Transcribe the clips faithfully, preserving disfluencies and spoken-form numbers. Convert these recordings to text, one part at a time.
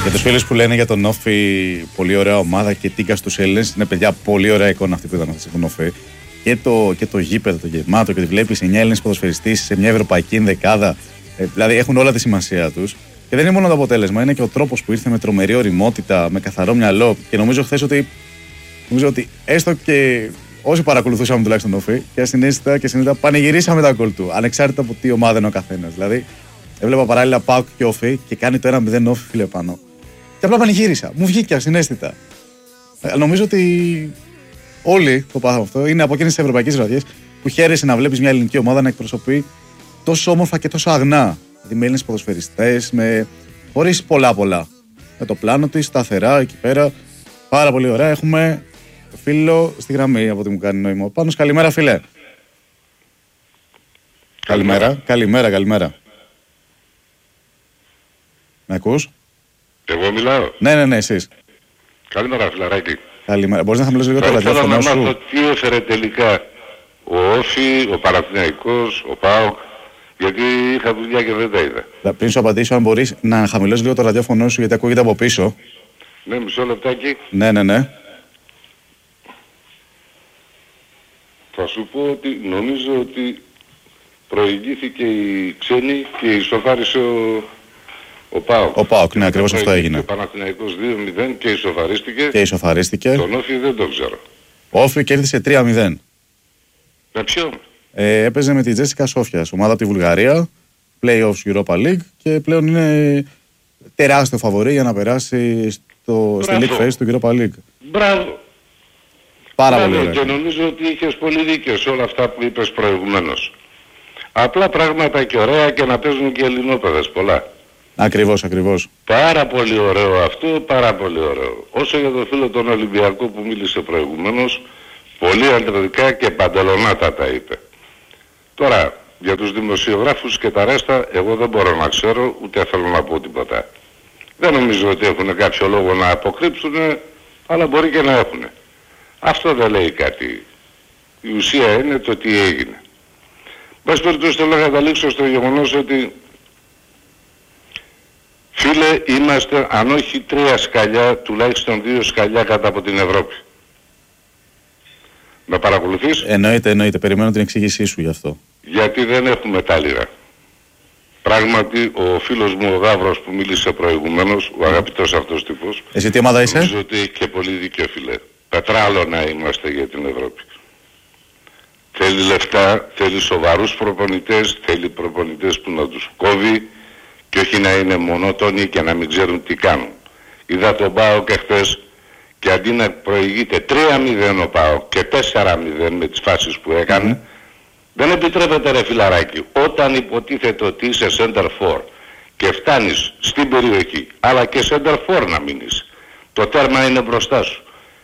Για τους φίλους που λένε για τον Όφη πολύ ωραία ομάδα και τίκα στους Έλληνες, είναι παιδιά πολύ ωραία εικόνα αυτή που είδαμε στον Όφη. Και το, και το γήπεδο, το γεμάτο, και τη βλέπεις εννιά Έλληνες ποδοσφαιριστές σε μια ευρωπαϊκή ενδεκάδα. Ε, δηλαδή έχουν όλα τη σημασία τους. Και δεν είναι μόνο το αποτέλεσμα, είναι και ο τρόπος που ήρθε με τρομερή ωριμότητα, με καθαρό μυαλό. Και νομίζω χθες ότι, νομίζω ότι έστω και όσοι παρακολουθούσαμε τουλάχιστον τον Όφη, και ασυναίσθητα και συνήθω πανηγυρίσαμε τα γκολ του, ανεξάρτητα από τι ομάδα είναι ο καθένας. Δηλαδή, έβλεπα παράλληλα ΠΑΟΚ και Όφη και κάνει το ένα μηδέν Όφη, φίλε, πάνω. Και απλά πανηγύρισα. Μου βγήκε ασυναίσθητα. Ε, νομίζω ότι όλοι το πάθαμε αυτό. Είναι από εκείνες τις ευρωπαϊκές βραδιές που χαίρεσαι να βλέπεις μια ελληνική ομάδα να εκπροσωπεί τόσο όμορφα και τόσο αγνά. Δηλαδή με Έλληνες ποδοσφαιριστές, με... χωρίς πολλά πολλά. Με το πλάνο της, σταθερά εκεί πέρα. Πάρα πολύ ωραία. Έχουμε φίλο στη γραμμή από ό,τι μου κάνει νόημα. Ο Πάνος, καλημέρα, φίλε. Καλημέρα. Καλημέρα, καλημέρα. καλημέρα. Με ακούς? Εγώ μιλάω. Ναι, ναι, ναι, εσείς. Καλημέρα, φιλαράκι. Καλημέρα. Μπορείς να χαμηλώσεις λίγο το ραδιόφωνο σου? Θέλω να μάθω τι έφερε τελικά ο Όφη, ο Παναθηναϊκός, ο ΠΑΟΚ, γιατί είχα δουλειά και δεν τα είδα. Πριν σου απαντήσω, αν μπορείς να χαμηλώσεις λίγο το ραδιόφωνο σου, γιατί ακούγεται από πίσω. Ναι, μισό λεπτάκι. Ναι, ναι, ναι. Θα σου πω ότι νομίζω ότι προηγήθηκε η ξένη και ισοφάρισε ο, ο ΠΑΟΚ. Ο ΠΑΟΚ, ναι, ακριβώς αυτό έγινε. Ο Παναθηναϊκός δύο μηδέν και ισοφαρίστηκε. Και ισοφαρίστηκε. Τον Όφη δεν το ξέρω. Ο Όφη κέρδισε τρία μηδέν. Με ποιον? Ε, έπαιζε με τη Τζέσικα Σόφια, ομάδα από τη Βουλγαρία, play-offs Europa League, και πλέον είναι τεράστιο φαβορί για να περάσει στο, στη League Phase του Europa League. Μπράβο. Πάρα Μπράβο, πολύ ωραία. και νομίζω ότι είχες πολύ δίκιο σε όλα αυτά που είπες προηγουμένως. Απλά πράγματα και ωραία και να παίζουν και ελληνόπαιδες πολλά. Ακριβώς, ακριβώς. Πάρα πολύ ωραίο αυτό, πάρα πολύ ωραίο. Όσο για το φίλο τον Ολυμπιακό που μίλησε προηγουμένως, πολύ αντρικά και παντελονάτα τα είπε. Τώρα, για τους δημοσιογράφους και τα ρέστα, εγώ δεν μπορώ να ξέρω, ούτε θέλω να πω τίποτα. Δεν νομίζω ότι έχουν κάποιο λόγο να αποκρύψουν, αλλά μπορεί και να έχουν. Αυτό δεν λέει κάτι. Η ουσία είναι το τι έγινε. Μπας περιπτώσει θέλω να καταλήξω στο γεγονός ότι, φίλε, είμαστε αν όχι τρία σκαλιά, τουλάχιστον δύο σκαλιά κάτω από την Ευρώπη. Με παρακολουθείς? Εννοείται, εννοείται. Περιμένω την εξήγησή σου γι' αυτό. Γιατί δεν έχουμε τα λίρα. Πράγματι, ο φίλος μου ο Γάβρος που μίλησε προηγουμένως, ο αγαπητός αυτός τύπος, εσύ τι ομάδα είσαι? Νομίζω ότι έχει και πολύ δίκιο, φίλε. Πετράλο να είμαστε για την Ευρώπη. Θέλει λεφτά, θέλει σοβαρούς προπονητές, θέλει προπονητές που να τους κόβει και όχι να είναι μονότονοι και να μην ξέρουν τι κάνουν. Είδα τον ΠΑΟΚ εχθές και αντί να προηγείται τρία μηδέν ο ΠΑΟΚ και τέσσερα μηδέν με τις φάσεις που έκανε, mm. δεν επιτρέπεται, ρε φιλαράκι, όταν υποτίθεται ότι είσαι center for και φτάνεις στην περιοχή, αλλά και center for να μείνεις, το τέρμα είναι μπροστά σου.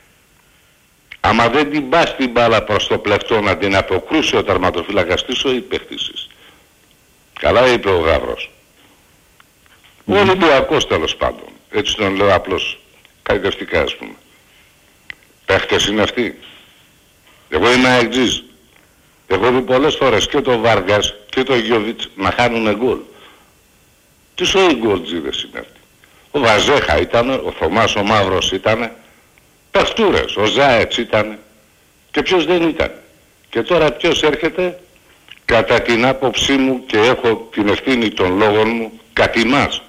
Άμα δεν την πας την μπάλα προς το πλευτό να την αποκρούσει ο τερματοφύλακας της, ο υπέχτησης. Καλά είπε ο Γάβρος. Mm. Ο Ολυμπιακός τέλος πάντων. Έτσι τον λέω απλώς καηδευτικά, ας πούμε. Παίχτες είναι αυτοί. Εγώ είμαι αεξής. Εγώ δει πολλές φορές και το Βάργας και το Γιώβιτς να χάνουν γκολ. Τι σοϊ γκολτζίδες είναι αυτοί. Ο Βαζέχα ήταν, ο Θωμάς ο Μαύρος ήταν, παιχτούρες, ο Ζάετς ήταν, και ποιος δεν ήταν. Και τώρα ποιος έρχεται? Κατά την άποψή μου, και έχω την ευθύνη των λόγων μου, κατημάς.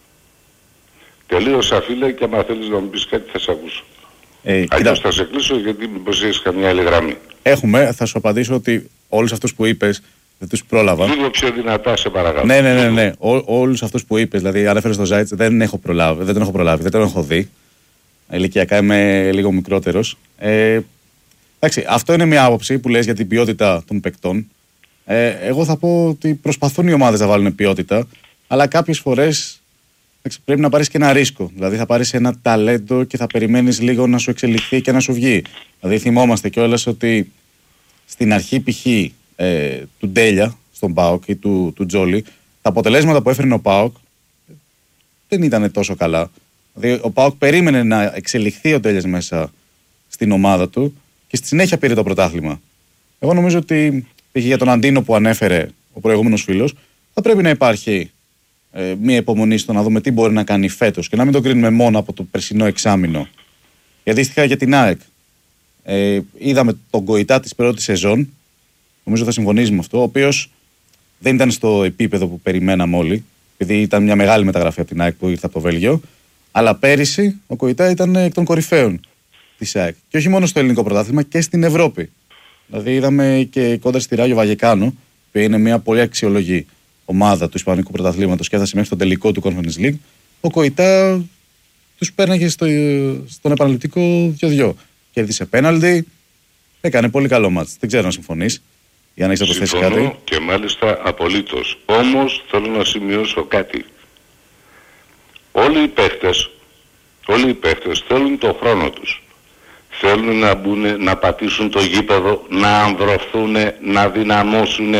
Τελείωσα, φίλε, και άμα θέλεις να μου πεις κάτι θα σε ακούσω. Ε, Αλλιώς θα σε κλείσω, γιατί μήπως έχεις καμιά άλλη γραμμή. Έχουμε, θα σου απαντήσω ότι όλους αυτούς που είπες δεν τους πρόλαβα. Λίγο πιο δυνατά, σε παρακαλώ. Ναι, ναι, ναι, ναι. Ό, όλους αυτούς που είπες, δηλαδή ανέφερες τον Ζάιτς, δεν έχω προλάβει, δεν τον έχω προλάβει, δεν τον έχω δει. Ηλικιακά είμαι λίγο μικρότερος. Ε, εντάξει, αυτό είναι μια άποψη που λες για την ποιότητα των παικτών. Ε, εγώ θα πω ότι προσπαθούν οι ομάδες να βάλουν ποιότητα, αλλά κάποιες φορές πρέπει να πάρεις και ένα ρίσκο. Δηλαδή θα πάρεις ένα ταλέντο και θα περιμένεις λίγο να σου εξελιχθεί και να σου βγει. Δηλαδή θυμόμαστε κιόλας ότι στην αρχή π.χ. Ε, του Ντέλια στον ΠΑΟΚ ή του, του Τζόλι, τα αποτελέσματα που έφερνε ο ΠΑΟΚ δεν ήταν τόσο καλά. Δηλαδή ο ΠΑΟΚ περίμενε να εξελιχθεί ο Ντέλιας μέσα στην ομάδα του και στη συνέχεια πήρε το πρωτάθλημα. Εγώ νομίζω ότι π.χ. για τον Αντίνο που ανέφερε ο προηγούμενος φίλος, θα πρέπει να υπάρχει ε, μία υπομονή στο να δούμε τι μπορεί να κάνει φέτος και να μην το κρίνουμε μόνο από το περσινό εξάμηνο. Γιατί αντίστοιχα για την ΑΕΚ. Ε, είδαμε τον Κοϊτά της πρώτης σεζόν, νομίζω θα συμφωνείς με αυτό, ο οποίος δεν ήταν στο επίπεδο που περιμέναμε όλοι, επειδή ήταν μια μεγάλη μεταγραφή από την ΑΕΚ που ήρθε από το Βέλγιο, αλλά πέρυσι ο Κοϊτά ήταν εκ των κορυφαίων της ΑΕΚ. Και όχι μόνο στο ελληνικό πρωτάθλημα και στην Ευρώπη. Δηλαδή είδαμε και κόντρα στη Ράγιο Βαγεκάνο, που είναι μια πολύ αξιολογή ομάδα του Ισπανικού πρωταθλήματος και έφτασε μέχρι τον τελικό του Conference League, ο Κοϊτά τους πέρναγε στο, στον επαναληπτικό δύο δύο. Κέρδισε πέναλτι, έκανε πολύ καλό μάτς. Δεν ξέρω αν συμφωνείς ή αν έχεις να προσθέσεις κάτι. Συμφωνώ και μάλιστα απολύτως. Όμως θέλω να σημειώσω κάτι. Όλοι οι παίχτες, όλοι οι παίχτες θέλουν το χρόνο τους. Θέλουν να μπουν, να πατήσουν το γήπεδο, να ανδρωθούν, να δυναμώσουν,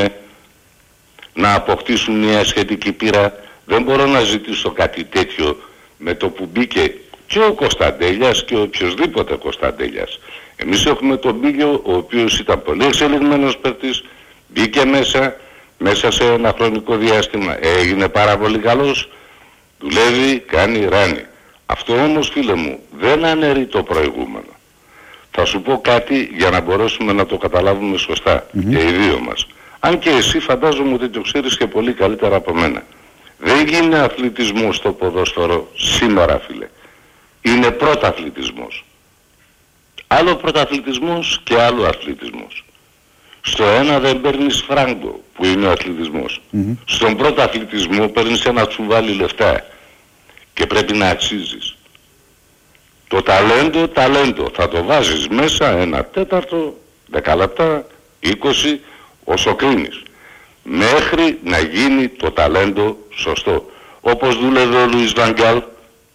να αποκτήσουν μια σχετική πείρα. Δεν μπορώ να ζητήσω κάτι τέτοιο με το που μπήκε και ο Κωνσταντέλιας και ο οποιοσδήποτε Κωνσταντέλιας. Εμείς έχουμε τον Μπίλιο, ο οποίος ήταν πολύ εξελιγμένος παίκτης, μπήκε μέσα, μέσα σε ένα χρονικό διάστημα, έγινε πάρα πολύ καλός, δουλεύει, κάνει, ράνει. Αυτό όμως, φίλε μου, δεν αναιρεί το προηγούμενο. Θα σου πω κάτι για να μπορέσουμε να το καταλάβουμε σωστά, mm-hmm. και οι δύο μας. Αν και εσύ φαντάζομαι ότι το ξέρεις και πολύ καλύτερα από μένα. Δεν γίνεται αθλητισμός στο ποδόσφαιρο σήμερα, φίλε. Είναι πρωταθλητισμός. Άλλο πρωταθλητισμός και άλλο αθλητισμός. Στο ένα δεν παίρνεις φράγκο, που είναι ο αθλητισμός. Mm-hmm. Στον πρωταθλητισμό παίρνεις ένα τσουβάλι λεφτά και πρέπει να αξίζεις. Το ταλέντο, ταλέντο. Θα το βάζεις μέσα ένα τέταρτο, δέκα λεπτά, είκοσι, όσο κρίνεις. Μέχρι να γίνει το ταλέντο σωστό. Όπως δούλευε ο Λουίς Βαν Γκάλ.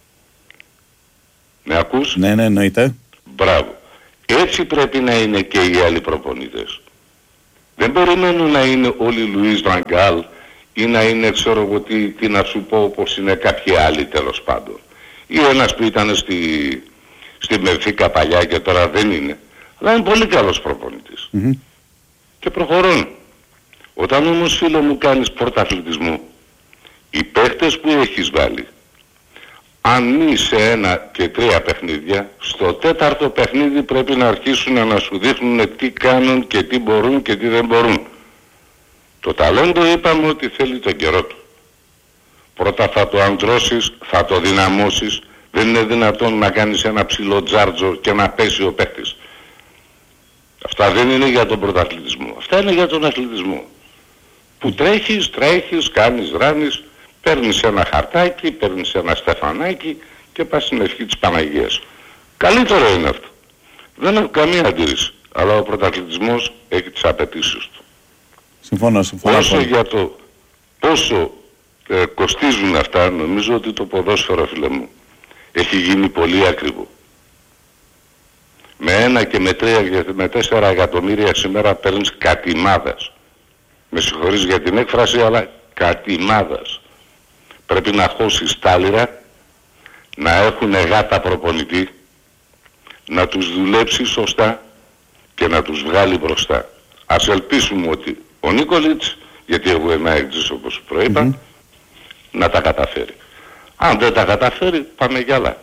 Με ακούς? Ναι, ναι, εννοείται. Μπράβο. Έτσι πρέπει να είναι και οι άλλοι προπονητές. Δεν περιμένουν να είναι όλοι Λουίς Βαν Γκάλ ή να είναι, ξέρω εγώ τι, τι να σου πω, όπως είναι κάποιοι άλλοι τέλος πάντων. Ή ένας που ήταν στη, στη Μεφίκα παλιά και τώρα δεν είναι. Αλλά είναι πολύ καλός προπονητής. Mm-hmm. Και προχωρούν. Όταν όμως, φίλο μου, κάνεις πρωταθλητισμό, οι παίχτες που έχεις βάλει, αν είσαι σε ένα και τρία παιχνίδια, στο τέταρτο παιχνίδι πρέπει να αρχίσουν να σου δείχνουν τι κάνουν και τι μπορούν και τι δεν μπορούν. Το ταλέντο είπαμε ότι θέλει τον καιρό του. Πρώτα θα το αντρώσεις, θα το δυναμώσεις. Δεν είναι δυνατόν να κάνεις ένα ψηλό τζάρτζο και να πέσει ο παίχτης. Αυτά δεν είναι για τον πρωταθλητισμό. Αυτά είναι για τον αθλητισμό. Που τρέχεις, τρέχεις, κάνεις, ράνεις, παίρνεις ένα χαρτάκι, παίρνεις ένα στεφανάκι και πας στην ευχή της Παναγίας. Καλύτερο είναι αυτό. Δεν έχω καμία αντίρρηση. Αλλά ο πρωταθλητισμός έχει τις απαιτήσεις του. Συμφωνώ, συμφωνώ. Όσο για το πόσο ε, κοστίζουν αυτά, νομίζω ότι το ποδόσφαιρο, φίλε μου, έχει γίνει πολύ ακριβό. Με ένα και με τρία και με τέσσερα εκατομμύρια σήμερα παίρνεις κατημάδας. Με συγχωρείς για την έκφραση, αλλά κατημάδας. Πρέπει να χώσεις τάλιρα, να έχουν γάτα προπονητή, να τους δουλέψει σωστά και να τους βγάλει μπροστά. Ας ελπίσουμε ότι ο Νίκολιτς, γιατί εγώ είμαι έκτης όπως σου προείπα, mm-hmm. να τα καταφέρει. Αν δεν τα καταφέρει, πάμε για άλλα.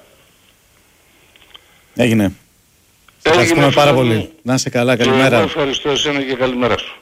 Έγινε. Σας ευχαριστούμε πάρα πολύ. Να είσαι καλά, καλημέρα. Εγώ ευχαριστώ εσένα και καλημέρα σου.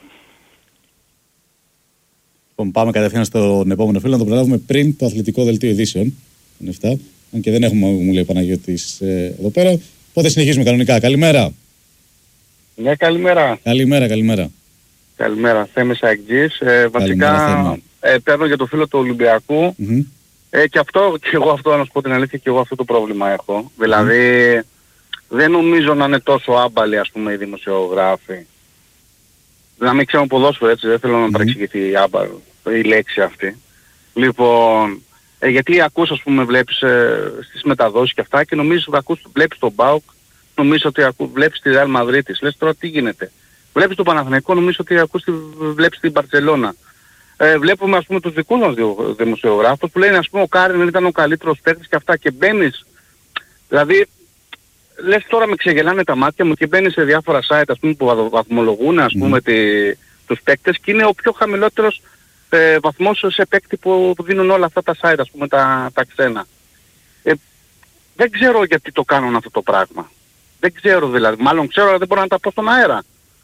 Λοιπόν, πάμε κατευθείαν στον επόμενο φίλο να το προλάβουμε πριν το αθλητικό δελτίο ειδήσεων. Είναι εφτά. Αν και δεν έχουμε, μου λέει ο Παναγιώτης ε, εδώ πέρα. Οπότε συνεχίζουμε κανονικά. Καλημέρα. Ναι, καλημέρα. Καλημέρα, καλημέρα. Καλημέρα. Θέμης Αγγής. Ε, βασικά ε, παίρνω για το φίλο του Ολυμπιακού. Mm-hmm. Ε, και αυτό, και εγώ αυτό, να σου πω την αλήθεια, και εγώ αυτό το πρόβλημα έχω. Mm-hmm. Δηλαδή, δεν νομίζω να είναι τόσο άμπαλοι, ας πούμε, οι δημοσιογράφοι. Να μην ξέρουν ποδόσφαιρο, έτσι, δεν θέλω να mm-hmm. παρεξηγηθεί η άμπαλ, η λέξη αυτή. Λοιπόν, ε, γιατί ακούς, ας πούμε, βλέπεις ε, στις μεταδόσεις και αυτά και νομίζεις ότι ακούς, βλέπεις τον ΠΑΟΚ, νομίζεις ότι ακού, βλέπεις τη Real Madrid, λες τώρα τι γίνεται. Βλέπεις τον Παναθηναϊκό, νομίζεις ότι ακούς, βλέπεις την Μπαρτσελώνα. Ε, βλέπουμε, ας πούμε, τους δικούς μας δημοσιογράφους που λένε, ας πούμε, ο Κάριν ήταν ο καλύτερος παίκτης και αυτά και μπαίνεις. Δηλαδή, λες τώρα με ξεγελάνε τα μάτια μου και μπαίνεις σε διάφορα site, ας πούμε, που βαθμολογούν, ας πούμε, mm. τη, τους παίκτες και είναι ο πιο χαμηλότερος ε, βαθμός σε παίκτη που, που δίνουν όλα αυτά τα site, ας πούμε, τα, τα ξένα. Ε, δεν ξέρω γιατί το κάνουν αυτό το πράγμα. Δεν ξέρω δηλαδή. Μάλλον ξέρω, αλλά δεν μπορώ να τα πω στον αέρα.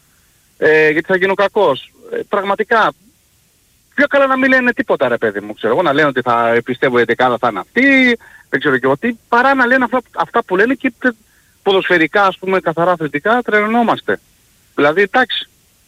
Ε, γιατί θα γίνω κακός. Ε, πραγματικά, πιο καλά να μην λένε τίποτα, ρε παιδί μου. Ξέρω εγώ, να λένε ότι θα πιστεύω η δεκάδα θα είναι αυτή, δεν ξέρω και εγώ τι, παρά να λένε αυτά, αυτά που λένε και ποδοσφαιρικά, ας πούμε, καθαρά αθλητικά, τρελαινόμαστε. Δηλαδή, εντάξει.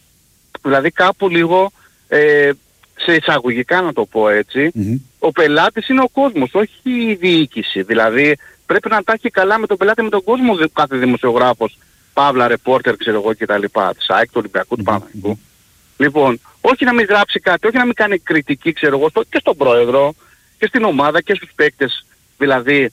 Δηλαδή κάπου λίγο, ε, σε εισαγωγικά να το πω έτσι, mm-hmm. ο πελάτης είναι ο κόσμος, όχι η διοίκηση. Δηλαδή πρέπει να τα έχει καλά με τον πελάτη, με τον κόσμο κάθε δημοσιογράφος, παύλα, ρεπόρτερ, ξέρω εγώ κτλ. Της ΑΕΚ, του Ολυμπιακού, του Παναθηναϊκού. Mm-hmm. Λοιπόν, όχι να μην γράψει κάτι, όχι να μην κάνει κριτική, ξέρω εγώ, στο, και στον πρόεδρο, και στην ομάδα και στους παίκτες. Δηλαδή,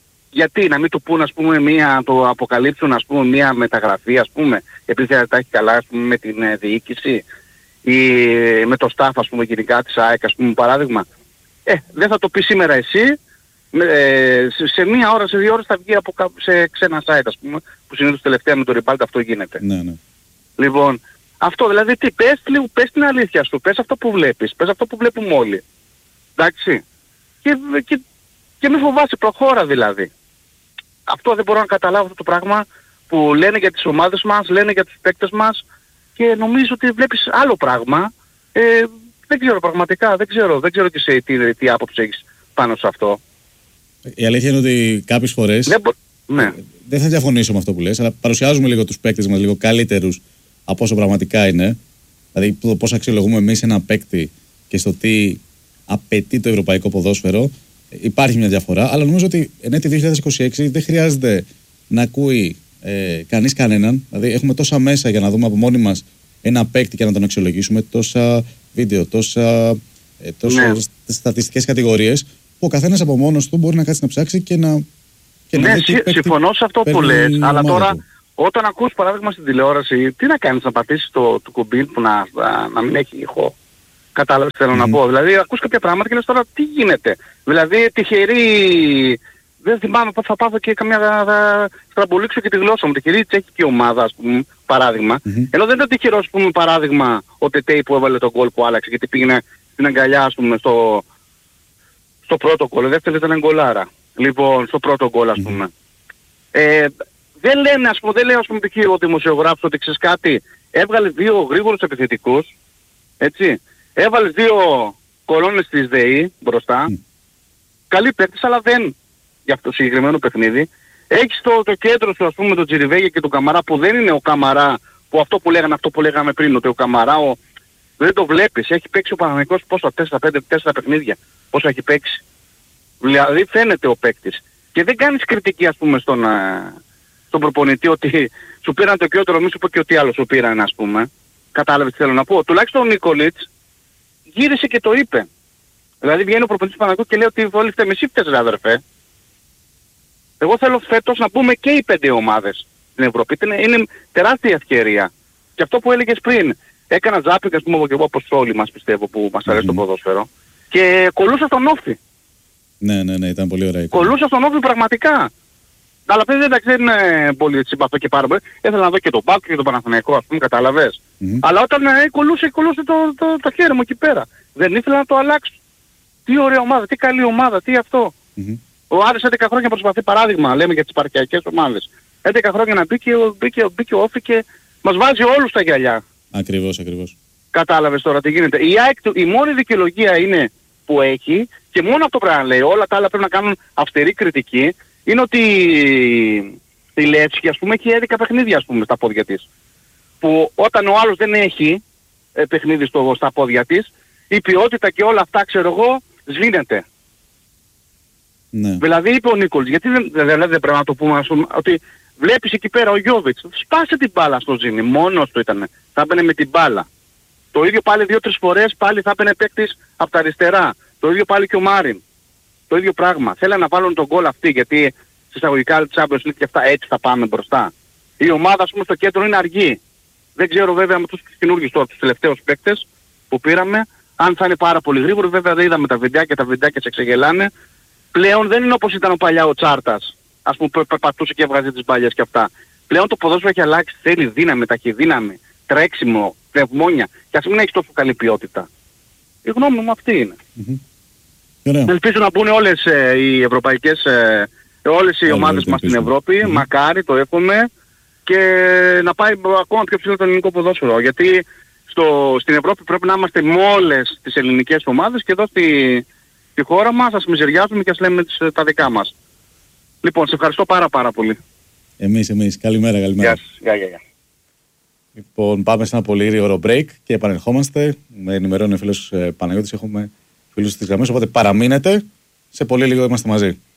γιατί να μην του πούν, ας πούμε, μία, το αποκαλύψουν, ας πούμε, μία μεταγραφή, ας πούμε, επειδή θα τα έχει καλά, ας πούμε, με την ε, διοίκηση ή με το staff, ας πούμε, γενικά της ΑΕΚ, ας πούμε, παράδειγμα. Ε, δεν θα το πει σήμερα εσύ, με, ε, σε, σε μία ώρα, σε δύο ώρες θα βγει από, σε ξένα site, ας πούμε, που συνήθως τελευταία με το Rebuild αυτό γίνεται. Ναι, ναι. Λοιπόν, αυτό δηλαδή τι, πες, πες την αλήθεια σου, πες αυτό που βλέπεις, πες αυτό που βλέπουμε όλοι. Εντάξει. Και, και, και μη φοβάσαι, προχώρα δηλαδή. Αυτό δεν μπορώ να καταλάβω αυτό το πράγμα που λένε για τις ομάδες μας, λένε για τους παίκτες μας και νομίζω ότι βλέπεις άλλο πράγμα. Ε, δεν ξέρω πραγματικά, δεν ξέρω, δεν ξέρω τι, σε, τι, τι άποψη έχεις πάνω σε αυτό. Η αλήθεια είναι ότι κάποιες φορές δεν, μπο... ναι. δεν θα διαφωνήσω με αυτό που λες, αλλά παρουσιάζουμε λίγο τους παίκτες μας λίγο καλύτερους από όσο πραγματικά είναι. Δηλαδή το πώς αξιολογούμε εμείς ένα παίκτη και στο τι απαιτεί το ευρωπαϊκό ποδόσφαιρο. Υπάρχει μια διαφορά, αλλά νομίζω ότι εν έτη δύο χιλιάδες είκοσι έξι δεν χρειάζεται να ακούει ε, κανείς κανέναν. Δηλαδή έχουμε τόσα μέσα για να δούμε από μόνοι μας ένα παίκτη και να τον αξιολογήσουμε, τόσα βίντεο, τόσα ε, τόσα ναι. στατιστικές κατηγορίες, που ο καθένας από μόνος του μπορεί να κάτσει να ψάξει και να... Και ναι, να δει συ, συμφωνώ σε αυτό που λες, αλλά τώρα του. Όταν ακούς παράδειγμα στην τηλεόραση, τι να κάνεις, να πατήσεις το, το κουμπί που να, να, να μην έχει ήχο. Κατάλαβες τι θέλω mm. να πω. Δηλαδή ακούς κάποια πράγματα και λες τώρα τι γίνεται. Δηλαδή τυχερή, δεν θυμάμαι πότε θα πάω και καμιά, θα στραμπολίξω και τη γλώσσα μου. Τυχερή τσέχικη ομάδα, ας πούμε, παράδειγμα. Mm-hmm. Ενώ δεν ήταν τυχερό, ας πούμε, παράδειγμα ο Τετέι που έβαλε τον γκολ που άλλαξε γιατί πήγαινε στην αγκαλιά, ας πούμε, στο, στο πρώτο γκολ. Ο δεύτερος ήταν γκολάρα. Λοιπόν, στο πρώτο γκολ, ας πούμε. Mm. Ε, δεν λένε, ας πούμε, δεν λέει, ας πούμε, ο δημοσιογράφος ότι ξέρεις κάτι, έβγαλε δύο γρήγορους επιθετικούς, έτσι, έβαλε δύο κολόνες της ΔΕΗ μπροστά, mm. καλή παίκτης, αλλά δεν για αυτό το συγκεκριμένο παιχνίδι. Έχεις το, το κέντρο σου, ας πούμε, τον Τζιριβέγια και τον Καμαρά, που δεν είναι ο Καμαρά, που αυτό που λέγαμε, αυτό που λέγαμε πριν, ότι ο Καμαρά, ο, δεν το βλέπεις, έχει παίξει ο Παναθηναϊκός πόσα, τέσσερα πέντε τέσσερα παιχνίδια, πόσο έχει παίξει. Δηλαδή φαίνεται ο παίκτης. Και δεν κάνεις κριτική, ας πούμε, στον, στον προπονητή ότι σου πήραν το κιότερο, μη σου πω και ότι άλλο σου πήραν, ας πούμε. Κατάλαβες τι θέλω να πω. Τουλάχιστον ο Νίκολιτς γύρισε και το είπε. Δηλαδή βγαίνει ο προπονητής του Παναθηναϊκού και λέει ότι όλοι φταίμε, εσύ φταίς ρε αδερφέ. Εγώ θέλω φέτος να πούμε και οι πέντε ομάδες στην Ευρώπη. Είναι, είναι τεράστια ευκαιρία. Και αυτό που έλεγες πριν, έκανα ζάπινγκ, ας πούμε, και εγώ όπως όλοι μας πιστεύω που μας αρέσει mm-hmm. το ποδόσφαιρο. Και κολούσα στον Όφη. Ναι, ναι, ναι, ήταν πολύ ωραία. Κολούσα στον Όφη πραγματικά. Αλλά παιδί εντάξει δεν είναι πολύ συμπαθώ και πάρα πολύ. Ήθελα να δω και τον Πάκο και τον Παναθηναϊκό, ας πούμε, καταλαβες. Mm-hmm. Αλλά όταν ε, κολούσε, κολούσε το, το, το, το χέρι μου εκεί πέρα. Δεν ήθελα να το αλλάξω. Τι ωραία ομάδα, τι καλή ομάδα, τι αυτό. Mm-hmm. Ο Άρης έντεκα χρόνια προσπαθεί, παράδειγμα, λέμε για τις επαρχιακές ομάδες. έντεκα χρόνια να μπήκε, μπήκε, μπήκε ο Όφη και μας βάζει όλους τα γυαλιά. Ακριβώς, ακριβώς. Κατάλαβες τώρα τι γίνεται. Η ΑΕΚ, η μόνη δικαιολογία είναι που έχει και μόνο αυτό πρέπει να λέει. Όλα τα άλλα πρέπει να κάνουν αυστηρή κριτική. Είναι ότι η Λεύσκη, ας πούμε, έχει έντεκα παιχνίδια, ας πούμε, στα πόδια της. Που όταν ο άλλος δεν έχει ε, παιχνίδι στο, στα πόδια της, η ποιότητα και όλα αυτά, ξέρω εγώ, σβήνεται. Ναι. Δηλαδή είπε ο Νίκολς, γιατί δεν, δεν, δεν πρέπει να το πούμε, ας πούμε, ότι βλέπεις εκεί πέρα ο Γιώβιτς, σπάσε την μπάλα στο Ζήνη, μόνος του ήταν, θα έμπαινε με την μπάλα. Το ίδιο πάλι δύο-τρεις φορές πάλι θα έμπαινε παίκτης από τα αριστερά. Το ίδιο πάλι και ο Μάριν. Το ίδιο πράγμα. Θέλανε να βάλουν τον γκολ αυτή γιατί στις εισαγωγικά Champions League και αυτά έτσι θα πάμε μπροστά. Η ομάδα, ας πούμε, στο κέντρο είναι αργή. Δεν ξέρω βέβαια με τους καινούργιους τώρα, τους τελευταίους παίκτες που πήραμε, αν θα είναι πάρα πολύ γρήγορο. Βέβαια δεν είδαμε τα βιντεάκια, τα βιντεάκια σε ξεγελάνε. Πλέον δεν είναι όπως ήταν ο παλιά ο Τσάρτας, ας πούμε, που περπατούσε και έβγαζε τις μπάλιες και αυτά. Πλέον το ποδόσφαιρο έχει αλλάξει, θέλει δύναμη, ταχυδύναμη, τρέξιμο, πνευμόνια, και ας μην έχει τόσο καλή ποιότητα. Η γνώμη μου αυτή είναι. Mm-hmm. Ελπίζω να μπουν όλες ε, οι ευρωπαϊκές, ε, όλες οι ομάδες μας στην Ευρώπη, mm-hmm. μακάρι, το εύχομαι, και να πάει ακόμα πιο ψηλό το ελληνικό ποδόσφαιρο. Γιατί στο, στην Ευρώπη πρέπει να είμαστε με όλες τις ελληνικές ομάδες και εδώ στη, στη χώρα μας ας μιζεριάζουμε και ας λέμε τις, τα δικά μας. Λοιπόν, σε ευχαριστώ πάρα πάρα πολύ. Εμείς, εμείς. Καλημέρα, καλημέρα. Γεια σας. Γεια, γεια, γεια. Λοιπόν, πάμε σε ένα πολύ γρήγορο break και επανερχόμαστε. Με ενημερώνει ο φίλος Παναγιώτης, έχουμε φίλους στις γραμμές, οπότε παραμείνετε. Σε πολύ λίγο είμαστε μαζί.